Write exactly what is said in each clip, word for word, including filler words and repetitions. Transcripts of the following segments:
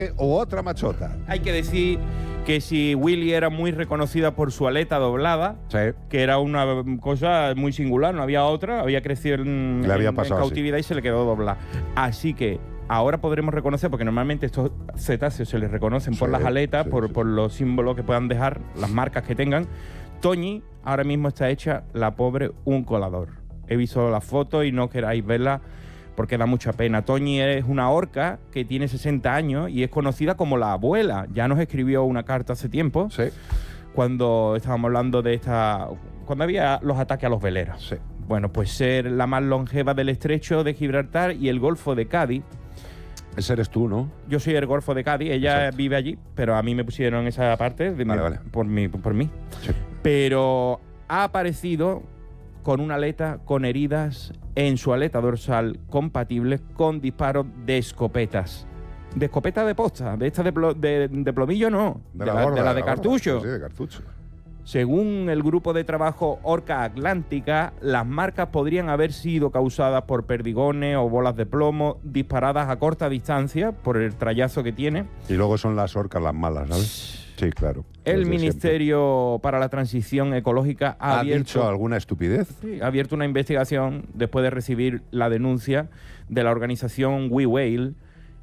o otra machota. Hay que decir que si Willy era muy reconocida por su aleta doblada, sí, que era una cosa muy singular, no había otra, había crecido en, le había en, pasado en cautividad así. Y se le quedó doblada. Así que ahora podremos reconocer, porque normalmente estos cetáceos se les reconocen sí, por las aletas, sí, por, sí. por los símbolos que puedan dejar, las marcas que tengan. Toñi ahora mismo está hecha, la pobre, un colador. He visto la foto y no queráis verla porque da mucha pena. Toñi es una orca que tiene sesenta años y es conocida como la abuela. Ya nos escribió una carta hace tiempo, sí, cuando estábamos hablando de esta... cuando había los ataques a los veleros. Sí. Bueno, pues ser la más longeva del estrecho de Gibraltar y el Golfo de Cádiz. Ese eres tú, ¿no? Yo soy el Golfo de Cádiz, ella Exacto. vive allí, pero a mí me pusieron esa parte de vale, mi, vale. Por, mí, por mí. Sí. Pero ha aparecido con una aleta con heridas en su aleta dorsal compatibles con disparos de escopetas. De escopeta de posta, de esta de, plo, de, de plomillo no, de, de la, la, gorda, de, la de, de la cartucho. Sí, de cartucho. Según el grupo de trabajo Orca Atlántica, las marcas podrían haber sido causadas por perdigones o bolas de plomo disparadas a corta distancia por el trayazo que tiene. Y luego son las orcas las malas, ¿sabes? Sí, claro. El Ministerio siempre. para la Transición Ecológica ha, ¿Ha abierto, dicho alguna estupidez? Sí, ha abierto una investigación después de recibir la denuncia de la organización We Whale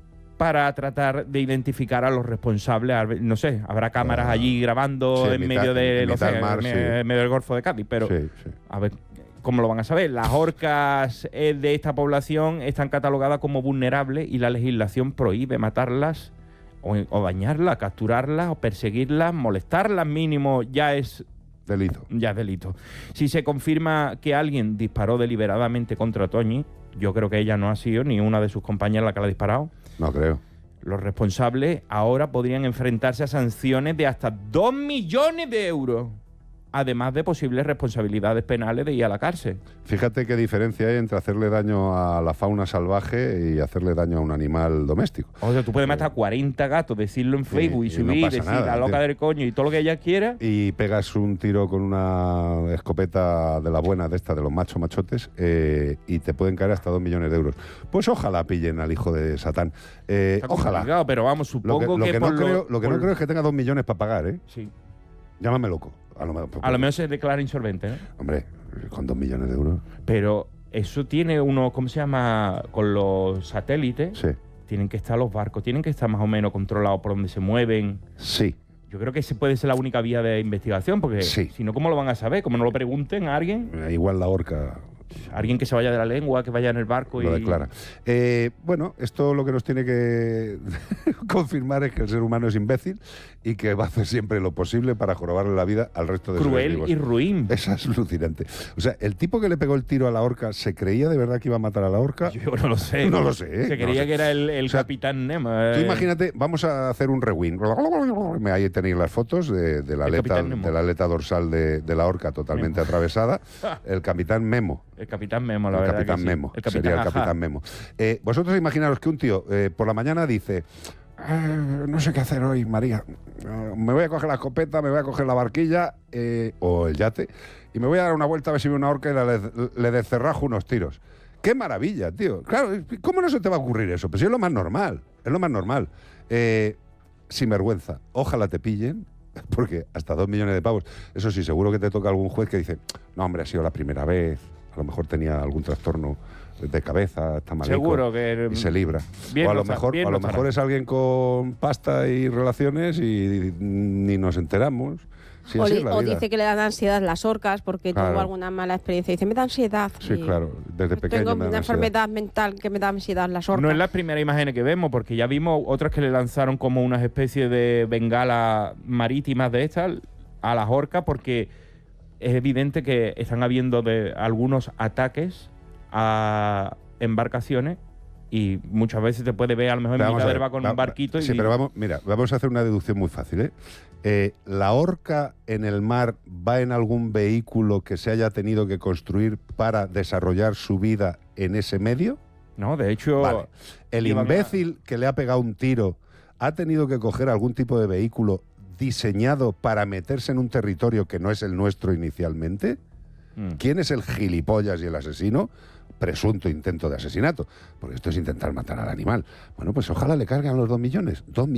para tratar de identificar a los responsables. No sé, habrá cámaras uh, allí grabando sí, en, mitad, medio de, en, lo sé, mar, en, sí. en medio del Golfo de Cádiz, pero sí, sí. a ver cómo lo van a saber. Las orcas de esta población están catalogadas como vulnerables y la legislación prohíbe matarlas o, o dañarlas, capturarlas o perseguirlas, molestarlas mínimo ya es delito. Ya es delito. Si se confirma que alguien disparó deliberadamente contra Toñi, yo creo que ella no ha sido ni una de sus compañeras la que la ha disparado. No creo. Los responsables ahora podrían enfrentarse a sanciones de hasta dos millones de euros, además de posibles responsabilidades penales de ir a la cárcel. Fíjate qué diferencia hay entre hacerle daño a la fauna salvaje y hacerle daño a un animal doméstico. O sea, tú puedes matar cuarenta gatos, decirlo en Facebook y, y subir, no decir nada, la loca tío. del coño y todo lo que ella quiera. Y pegas un tiro con una escopeta de la buena, de esta, de los machos machotes, eh, y te pueden caer hasta dos millones de euros. Pues ojalá pillen al hijo de Satán. Eh, ojalá. Pero vamos, supongo lo que, lo que... que, por no, lo, creo, lo que por... no creo es que tenga dos millones para pagar, ¿eh? Sí. Llámame loco. A lo, mejor, a lo menos se declara insolvente, ¿no? Hombre, con dos millones de euros. Pero eso tiene uno, ¿cómo se llama? Con los satélites. Sí. Tienen que estar los barcos, tienen que estar más o menos controlados por donde se mueven. Sí. Yo creo que esa puede ser la única vía de investigación, porque sí. si no, ¿cómo lo van a saber? ¿Cómo no lo pregunten a alguien? Eh, igual la orca... Alguien que se vaya de la lengua, que vaya en el barco y... Lo declara. Eh, bueno, esto lo que nos tiene que confirmar es que el ser humano es imbécil y que va a hacer siempre lo posible para jorobarle la vida al resto de Cruel seres vivos. y ruin. Eso es alucinante. O sea, el tipo que le pegó el tiro a la orca, ¿se creía de verdad que iba a matar a la orca? Yo no lo sé. No lo sé. Se creía no sé. que era el, el o sea, Capitán Nemo. Eh. Tú imagínate, vamos a hacer un rewind. Ahí tenéis las fotos de, de, la, aleta, de la aleta dorsal de, de la orca totalmente Memo. atravesada. El Capitán Memo. El Capitán Memo, la el verdad Capitán que sí. Memo. El Capitán, sería el ajá. Capitán Memo. Eh, vosotros imaginaros que un tío eh, por la mañana dice... Eh, no sé qué hacer hoy, María. Eh, me voy a coger la escopeta, me voy a coger la barquilla eh, o el yate y me voy a dar una vuelta a ver si veo una orca y la, le, le descerrajo unos tiros. ¡Qué maravilla, tío! Claro, ¿cómo no se te va a ocurrir eso? Pues es lo más normal, es lo más normal. Eh, sin vergüenza, ojalá te pillen, porque hasta dos millones de pavos, eso sí, seguro que te toca algún juez que dice, no, hombre, ha sido la primera vez, a lo mejor tenía algún trastorno de cabeza, está mal. Seguro que... Y se libra. O a lo mejor, a lo mejor es alguien con pasta y relaciones y ni nos enteramos. Sí, o, así li, es la o vida. dice que le dan ansiedad las orcas porque claro. tuvo alguna mala experiencia. Dice, me da ansiedad. Sí, y claro, desde pequeño tengo me da una ansiedad. enfermedad mental que me da ansiedad las orcas. No es la primera imagen que vemos, porque ya vimos otras que le lanzaron como unas especies de bengalas marítimas de estas a las orcas, porque es evidente que están habiendo de algunos ataques a embarcaciones y muchas veces te puede ver a lo mejor en mitad del va con va, un barquito. Sí, y... pero vamos, mira, vamos a hacer una deducción muy fácil, ¿eh? Eh, ¿La orca en el mar va en algún vehículo que se haya tenido que construir para desarrollar su vida en ese medio? No, de hecho... Vale. ¿El imbécil a... que le ha pegado un tiro ha tenido que coger algún tipo de vehículo diseñado para meterse en un territorio que no es el nuestro inicialmente? Mm. ¿Quién es el gilipollas y el asesino? presunto intento de asesinato, porque esto es intentar matar al animal. Bueno, pues ojalá le carguen los dos millones. Dos